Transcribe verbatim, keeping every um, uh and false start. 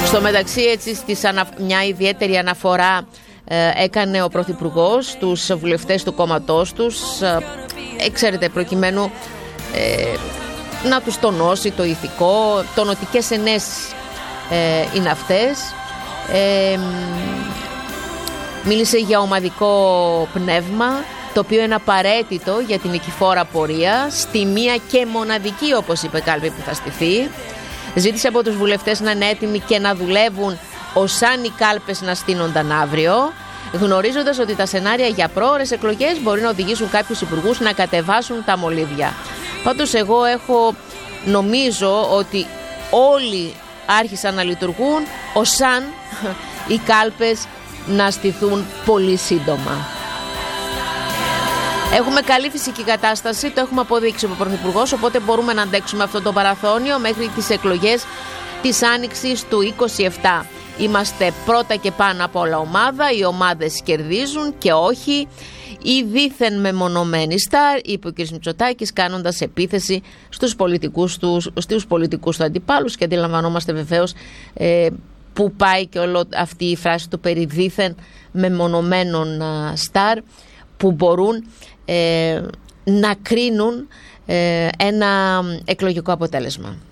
Στο μεταξύ, έτσι, στις ανα... μια ιδιαίτερη αναφορά ε, έκανε ο Πρωθυπουργός τους βουλευτές του κόμματός τους, ε, ε, ξέρετε, προκειμένου ε, να τους τονώσει το ηθικό, τονωτικές ενέσεις ε, είναι αυτές. Ε, μίλησε για ομαδικό πνεύμα, το οποίο είναι απαραίτητο για την νικηφόρα πορεία στη μία και μοναδική, όπως είπε, κάλπη που θα στηθεί. Ζήτησε από τους βουλευτές να είναι έτοιμοι και να δουλεύουν ως αν οι κάλπες να στείνονταν αύριο, γνωρίζοντας ότι τα σενάρια για πρόωρες εκλογές μπορεί να οδηγήσουν κάποιους υπουργούς να κατεβάσουν τα μολύβια. Πάντως εγώ έχω, νομίζω ότι όλοι άρχισαν να λειτουργούν ως αν οι κάλπες να στηθούν πολύ σύντομα. Έχουμε καλή φυσική κατάσταση, το έχουμε αποδείξει ο Πρωθυπουργός, οπότε μπορούμε να αντέξουμε αυτό το παραθώνιο μέχρι τις εκλογές της Άνοιξης του είκοσι επτά. Είμαστε πρώτα και πάνω απ' όλα ομάδα, οι ομάδες κερδίζουν και όχι οι δήθεν μεμονωμένοι στάρ, είπε ο κ. Μητσοτάκης, κάνοντας επίθεση στους πολιτικούς του, στους πολιτικούς του αντιπάλους, και αντιλαμβανόμαστε βεβαίως ε, που πάει και όλη αυτή η φράση του περί δήθεν μεμονωμένων α, στάρ που μπορούν ε, να κρίνουν ε, ένα εκλογικό αποτέλεσμα.